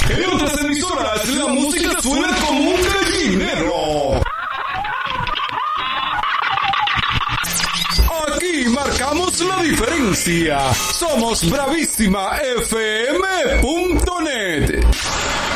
En otras emisoras la música suena como un gallinero. Aquí marcamos la diferencia. Somos bravísimafm.net.